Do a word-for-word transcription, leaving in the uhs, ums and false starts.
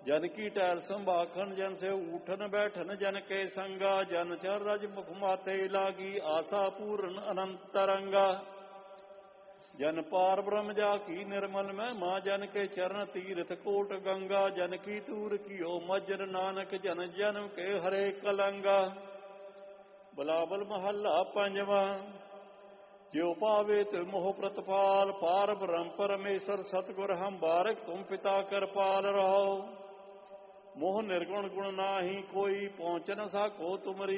जन की टहल संभाखन जन से उठन बैठन जन के संगा जन चर रज मुख माते लागी आशा पूर्ण अनंत तरंगा जन पार ब्रह्म जा की निर्मल में माँ जन के चरण तीर्थ कोट गंगा जन की तूर कियो मज्जन नानक जन जन्म के हरे कलंगा बलाबल महल्ला पंजवा जो पावे तिल मोह प्रतिपाल पार ब्रह्म परमेश्वर सतगुर हम बारक तुम पिता कर पाल रहो मोह निर्गुण गुण नाही कोई पहुँच न सको तुमरी